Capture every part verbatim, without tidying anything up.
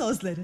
Tozları.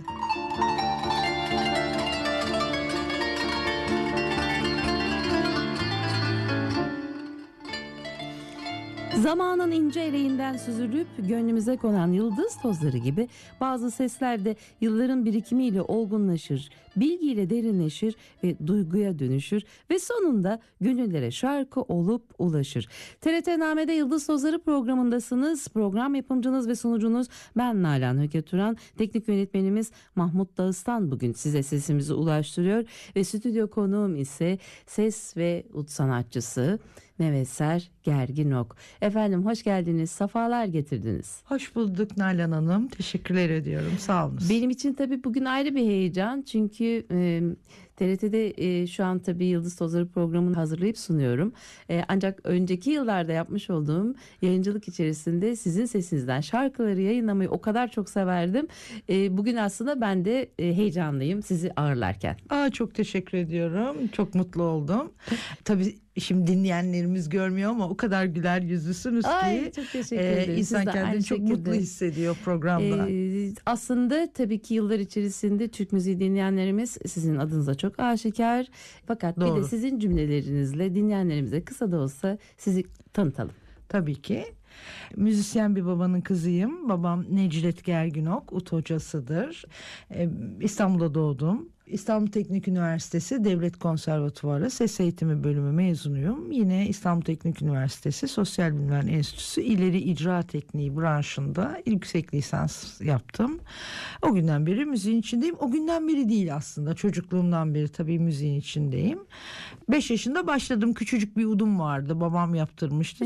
Zamanın ince eleğinden süzülüp gönlümüze konan yıldız tozları gibi bazı sesler de yılların birikimiyle olgunlaşır, bilgiyle derinleşir ve duyguya dönüşür ve sonunda gönüllere şarkı olup ulaşır. T R T Name'de Yıldız Tozları programındasınız. Program yapımcınız ve sunucunuz ben Nalan Höketuran. Teknik yönetmenimiz Mahmut Dağıstan bugün size sesimizi ulaştırıyor ve stüdyo konuğum ise ses ve ut sanatçısı Neveser Gerginok. Efendim hoş geldiniz, safalar getirdiniz. Hoş bulduk Nalan Hanım. Teşekkürler ediyorum. Sağ olun. Benim için tabii bugün ayrı bir heyecan. Çünkü e, T R T'de e, şu an tabii Yıldız Tozları programını hazırlayıp sunuyorum. E, ancak önceki yıllarda yapmış olduğum yayıncılık içerisinde sizin sesinizden şarkıları yayınlamayı o kadar çok severdim. E, bugün aslında ben de e, heyecanlıyım sizi ağırlarken. Aa, çok teşekkür ediyorum. Çok mutlu oldum. Tabii şimdi dinleyenlerimiz görmüyor ama o kadar güler yüzlüsünüz Ay, ki çok teşekkür e, ederim. insan Siz de kendini aynı çok şekilde. mutlu hissediyor programda. Ee, aslında tabii ki yıllar içerisinde Türk müziği dinleyenlerimiz sizin adınıza çok aşikar. Fakat bir Doğru. de sizin cümlelerinizle dinleyenlerimize kısa da olsa sizi tanıtalım. Tabii ki. Müzisyen bir babanın kızıyım. Babam Necdet Gerginok, ut hocasıdır. Ee, İstanbul'da doğdum. İstanbul Teknik Üniversitesi Devlet Konservatuvarı Ses Eğitimi Bölümü mezunuyum. Yine İstanbul Teknik Üniversitesi Sosyal Bilimler Enstitüsü İleri İcra Tekniği branşında yüksek lisans yaptım. O günden beri müziğin içindeyim. O günden beri değil aslında. Çocukluğumdan beri tabii müziğin içindeyim. beş yaşında başladım. Küçücük bir udum vardı. Babam yaptırmıştı.